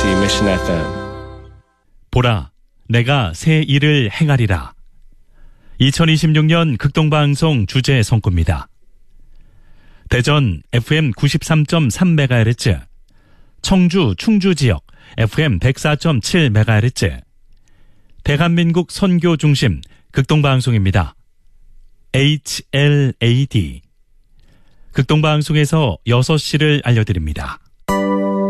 KBC Mission FM. 보라, 내가 새 일을 행하리라. 2026년 극동방송 주제 성구입니다. 대전 FM 93.3MHz, 청주 충주 지역 FM 104.7MHz, 대한민국 선교 중심 극동방송입니다. HLAD. 극동방송에서 6시를 알려드립니다.